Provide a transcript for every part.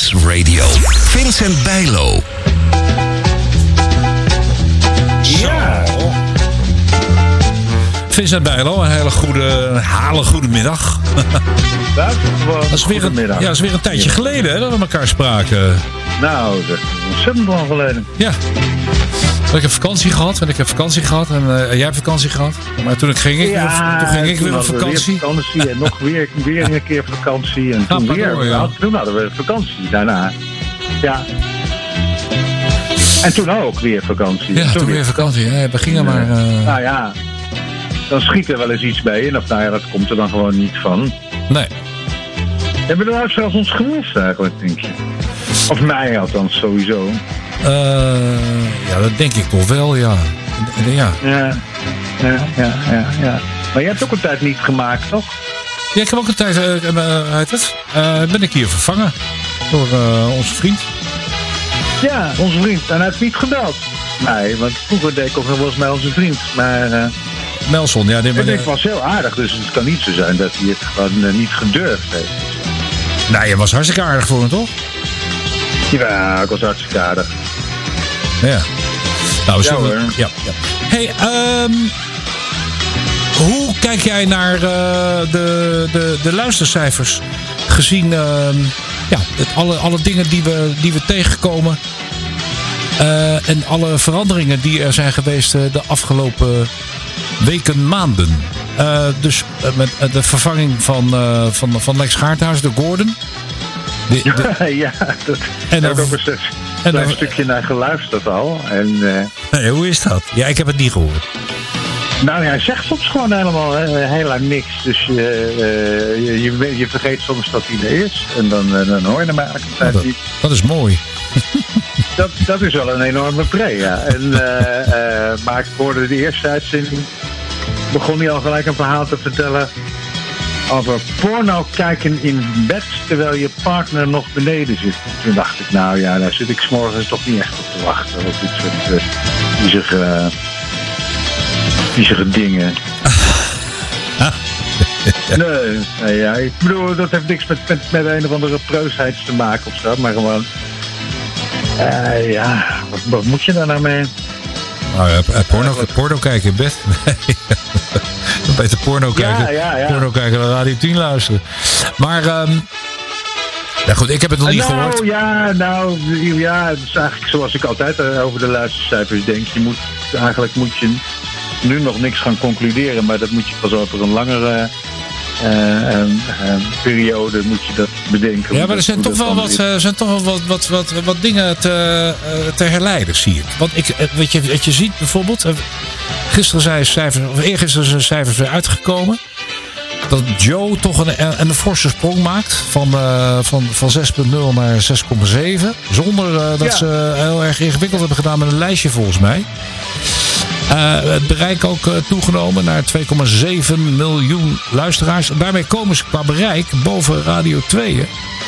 Dance Radio. Vincent Bijlo. Ja. Vincent Bijlo, een hele goede middag. Dat is weer een tijdje geleden hè, dat we elkaar spraken. Nou, dat is ontzettend lang geleden. Ja. Ik heb vakantie gehad en jij hebt vakantie gehad. Maar toen ging ik weer op vakantie. En nog weer een keer vakantie. En toen toen hadden we vakantie daarna. Ja. En toen ook weer vakantie. Ja, toen weer vakantie. Ja, we gingen maar... Nou ja, dan schiet er wel eens iets bij in. Of nou ja, dat komt er dan gewoon niet van. Nee. Hebben de luisteraars ons gemist eigenlijk, denk je? Of mij althans, sowieso. Ja, dat denk ik toch wel, ja. Ja. Maar je hebt ook een tijd niet gemaakt, toch? Ja, ik heb ook een tijd ben ik hier vervangen door onze vriend. Ja, onze vriend. En hij heeft niet gebeld. Nee, want vroeger deed ik ook nog wel eens met onze vriend. Maar Nelson, ja. Ik was heel aardig, dus het kan niet zo zijn dat hij het gewoon niet gedurfd heeft. Nee, je was hartstikke aardig voor hem, toch? Ja, ik was hartstikke aardig. Ja. Nou, ja, hoor. Ja. Hey, hoe kijk jij naar de luistercijfers? Gezien alle dingen die we tegenkomen. En alle veranderingen die er zijn geweest de afgelopen weken, maanden. Dus met de vervanging van Lex Gaarthuis door Gordon. Ja, dat heb ik ook een klein stukje naar geluisterd al. Nee, hoe is dat? Ja, ik heb het niet gehoord. Nou, hij zegt soms gewoon heel lang niks. Dus je vergeet soms dat hij er is. En dan hoor je hem eigenlijk altijd niet. Dat is mooi. Dat is wel een enorme pre, ja. Maar ik hoorde de eerste uitzending. Begon hij al gelijk een verhaal te vertellen over porno kijken in bed terwijl je partner nog beneden zit. Toen dacht ik, nou ja, daar zit ik 's morgens toch niet echt op te wachten. Op dit soort viezige dingen. Nee, ja, ik bedoel, dat heeft niks met een of andere preusheid te maken of zo, maar gewoon... ja, wat moet je daar nou mee? Nou, porno kijken in bed. Beter porno kijken. Ja. Porno kijken dan Radio 10 luisteren. Maar, ja goed, ik heb het nog niet gehoord. Ja, het is eigenlijk zoals ik altijd over de luistercijfers denk. Eigenlijk moet je nu nog niks gaan concluderen, maar dat moet je pas over een langere periode moet je dat bedenken. Ja, maar er zijn toch wel wat dingen te herleiden, zie ik. Want wat je ziet bijvoorbeeld, eergisteren zijn cijfers weer uitgekomen, dat Joe toch een forse sprong maakt van 6,0 naar 6,7. Zonder dat ze heel erg ingewikkeld hebben gedaan met een lijstje volgens mij. Het bereik ook toegenomen naar 2,7 miljoen luisteraars. Daarmee komen ze qua bereik boven Radio 2.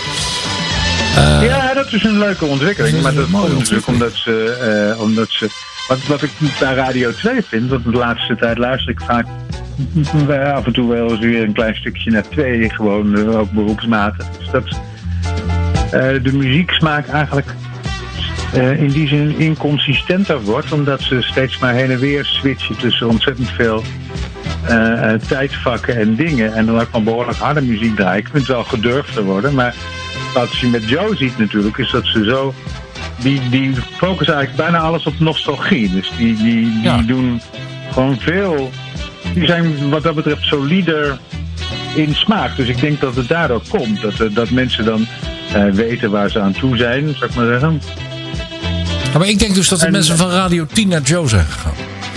Ja, dat is een leuke ontwikkeling. Maar dat komt natuurlijk omdat ze... Wat ik bij Radio 2 vind, want de laatste tijd luister ik vaak af en toe wel eens weer een klein stukje naar 2, gewoon ook beroepsmatig. Dus dat de muzieksmaak eigenlijk in die zin inconsistenter wordt, omdat ze steeds maar heen en weer switchen tussen ontzettend veel tijdvakken en dingen. En dan ook van behoorlijk harde muziek draaien. Ik vind het wel gedurfder worden, maar wat je met Joe ziet natuurlijk, is dat ze zo... Die focussen eigenlijk bijna alles op nostalgie. Dus die doen gewoon veel... Die zijn wat dat betreft solider in smaak. Dus ik denk dat het daardoor komt. Dat mensen dan weten waar ze aan toe zijn, zou ik maar zeggen. Ja, maar ik denk dus dat de mensen van Radio 10 naar Joe zijn gegaan.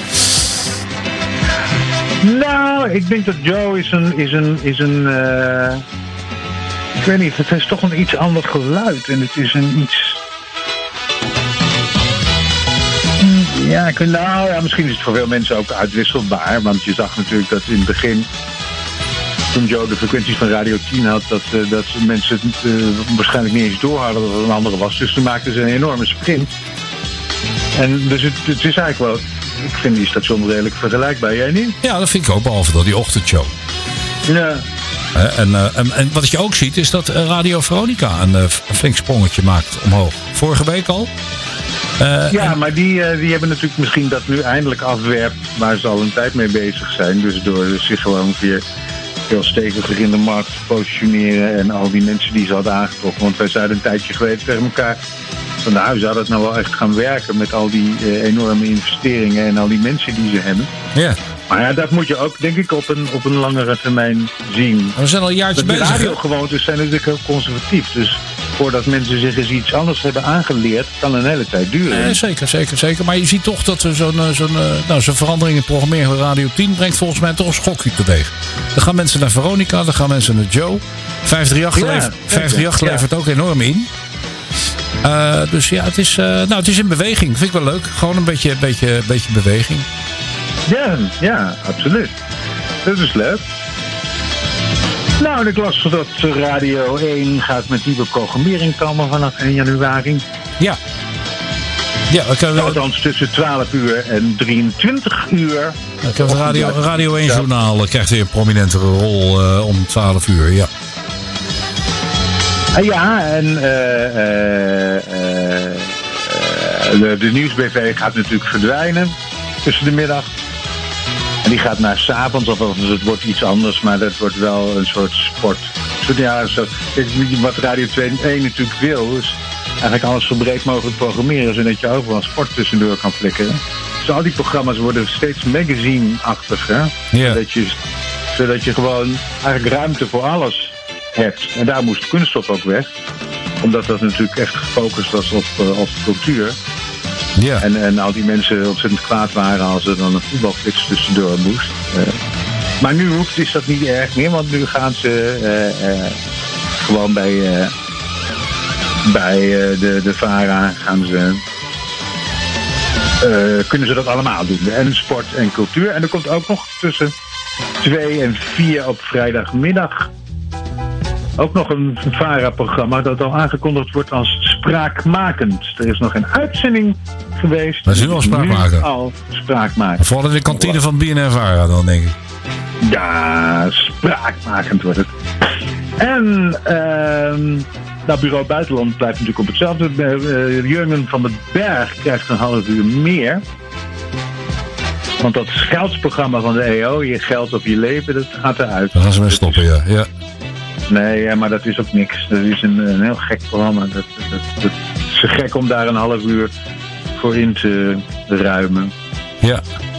Nou, ik denk dat Joe is een ik weet niet, het is toch een iets ander geluid. En het is een iets... Ja, misschien is het voor veel mensen ook uitwisselbaar. Want je zag natuurlijk dat in het begin, toen Joe de frequenties van Radio 10 had, dat mensen het waarschijnlijk niet eens door hadden dat het een andere was. Dus toen maakten ze een enorme sprint. En dus het is eigenlijk wel... Ik vind die station redelijk vergelijkbaar. Jij niet? Ja, dat vind ik ook, behalve dat die ochtendshow. Ja. En wat je ook ziet is dat Radio Veronica een flink sprongetje maakt omhoog. Vorige week al. Maar die hebben natuurlijk misschien dat nu eindelijk afwerpt waar ze al een tijd mee bezig zijn. Dus door zich gewoon weer veel steviger in de markt te positioneren en al die mensen die ze hadden aangetrokken. Want wij zeiden een tijdje geleden tegen elkaar van nou, zou dat nou wel echt gaan werken met al die enorme investeringen en al die mensen die ze hebben. Ja. Maar ja, dat moet je ook, denk ik, op een langere termijn zien. We zijn al jaartjes bezig. De radiogewoontes zijn natuurlijk heel conservatief. Dus voordat mensen zich eens iets anders hebben aangeleerd, kan een hele tijd duren. Zeker. Maar je ziet toch dat zo'n verandering in programmering van Radio 10 brengt volgens mij toch een schokje teweeg. Dan gaan mensen naar Veronica, dan gaan mensen naar Joe. 538 levert ook enorm in. Dus ja, het is in beweging. Vind ik wel leuk. Gewoon een beetje beweging. Ja, absoluut. Dat is leuk. Nou, en ik las dat Radio 1 gaat met nieuwe programmering komen vanaf 1 januari. Ja. Althans tussen 12 uur en 23 uur. Ik heb het Radio 1 journaal krijgt weer een prominentere rol om 12 uur, ja. En de Nieuwsbv gaat natuurlijk verdwijnen tussen de middag. En die gaat naar 's avonds, of het wordt iets anders, maar dat wordt wel een soort sport. Wat Radio 2 natuurlijk wil, is eigenlijk alles zo breed mogelijk programmeren, zodat je overal sport tussendoor kan flikkeren. Dus al die programma's worden steeds magazine-achtig, hè? Ja. Zodat je gewoon eigenlijk ruimte voor alles hebt. En daar moest Kunststof ook weg, omdat dat natuurlijk echt gefocust was op cultuur. Ja. En al die mensen ontzettend kwaad waren als er dan een voetbalflits tussendoor moest. Maar nu is dat niet erg meer, want nu gaan ze gewoon bij de VARA kunnen ze dat allemaal doen. En sport en cultuur. En er komt ook nog tussen 2 en 4 op vrijdagmiddag ook nog een VARA-programma dat al aangekondigd wordt als spraakmakend. Er is nog geen uitzending geweest. Dat is nu al spraakmakend. Nu al spraakmakend. Vooral in de kantine van BNN-VARA dan, denk ik. Ja, spraakmakend wordt het. En Bureau Buitenland blijft natuurlijk op hetzelfde. Jurgen van den Berg krijgt een half uur meer. Want dat geldsprogramma van de EO, je geld of je leven, dat gaat eruit. Dan gaan ze mee stoppen, ja. Nee, maar dat is ook niks. Dat is een heel gek programma. Dat is gek om daar een half uur voor in te ruimen. Ja.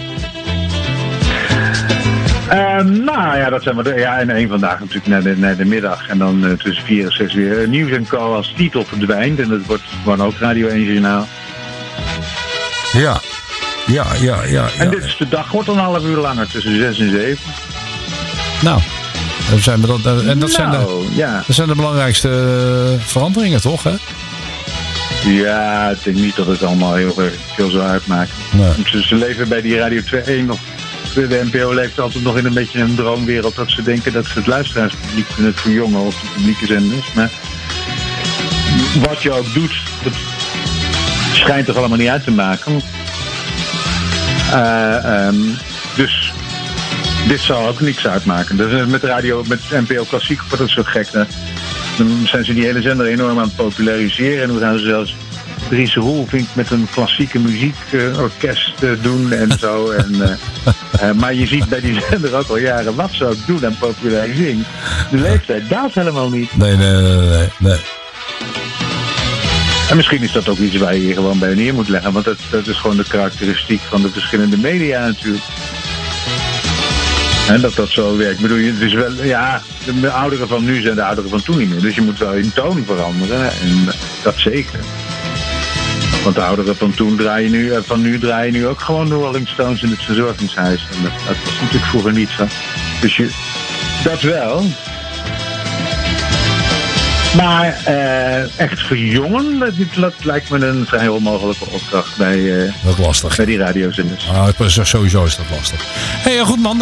Dat zijn we. En één vandaag natuurlijk naar de middag. En dan tussen 4 en 6 weer Nieuws en Co als titel verdwijnt. En dat wordt gewoon ook Radio 1 journaal. Ja. En dit is de dag wordt een half uur langer, tussen 6 en 7. Nou, dat zijn de belangrijkste veranderingen, toch? Hè? Ja, ik denk niet dat het allemaal heel erg veel zou uitmaken. Nee. Ze leven bij die Radio 2 nog. De NPO leeft altijd nog in een beetje een droomwereld dat ze denken dat ze het luisteraarspubliek kunnen verjongen op de publieke zenders. Maar wat je ook doet, dat schijnt toch allemaal niet uit te maken. Dus dit zal ook niks uitmaken. Dus met NPO Klassiek wordt het zo gek. Dan zijn ze die hele zender enorm aan het populariseren. En dan gaan ze zelfs Dries Roelvink met een klassieke muziekorkest doen en zo. Maar je ziet bij die zender ook al jaren wat ze ook doen aan popularisering. De leeftijd daalt helemaal niet. Nee. En misschien is dat ook iets waar je hier gewoon bij neer moet leggen. Want dat is gewoon de karakteristiek van de verschillende media natuurlijk. En dat zo werkt. Ik bedoel, het is wel, de ouderen van nu zijn de ouderen van toen niet meer. Dus je moet wel in toon veranderen. En dat zeker. Want de ouderen van nu draaien nu ook gewoon de Rolling Stones in het verzorgingshuis. En dat was natuurlijk vroeger niet zo. Dus dat wel. Maar echt verjongen, dat lijkt me een vrij onmogelijke opdracht bij die radiozenders. Sowieso is dat lastig. Hey, goed man.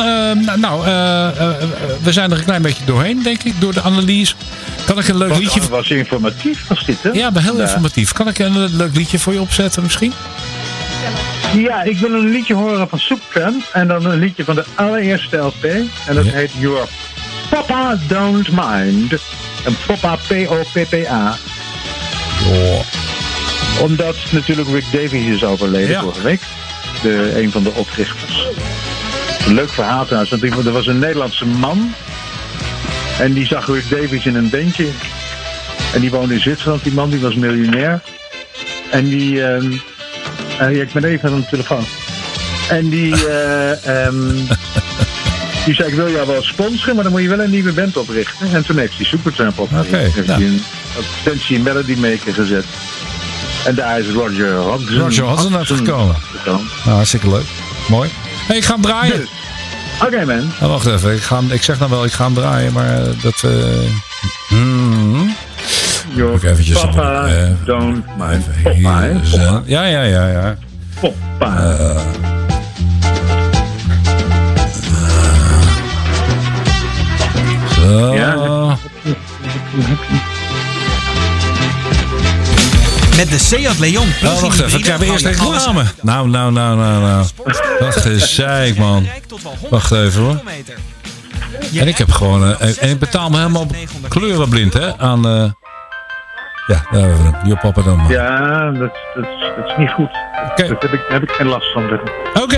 We zijn er een klein beetje doorheen, denk ik, door de analyse. Kan ik een leuk liedje... Dat was informatief, was dit, hè? Ja, heel informatief. Kan ik een leuk liedje voor je opzetten misschien? Ja, ik wil een liedje horen van Supertramp. En dan een liedje van de allereerste LP. En dat heet Your Papa Don't Mind. En Poppa, Poppa. Oh. Omdat natuurlijk Rick Davies is overleden vorige week. Een van de oprichters. Een leuk verhaal trouwens. Want er was een Nederlandse man. En die zag Rick Davies in een bandje. En die woonde in Zwitserland, die man. Die was miljonair. En die... ik ben even aan de telefoon. En die zei, ik wil jou wel sponsoren, maar dan moet je wel een nieuwe band oprichten. En toen heeft hij Supertramp opgericht. Heeft hij een advertentie in Melody Maker gezet. En daar is Roger Hodgson uitgekomen. Nou, hartstikke leuk. Mooi. Hey, ik ga hem draaien. Dus. Oké, man. Nou, wacht even. Ik zeg nou wel, ik ga hem draaien, maar dat... Your eventjes Papa Don't Mind. Poppa. Ja. Poppa. Zo. Ja. Met de Seat Leon. Wacht even, krijgen we eerst reclame. Nou. Wat gezeik, man. Wacht even, hoor. En ik heb gewoon... en ik betaal me helemaal kleurenblind, hè? Aan... ja, daar hebben we hem. Your Papa Don't Mind. Ja, dat is niet goed. Okay. Daar heb ik geen last van. Oké.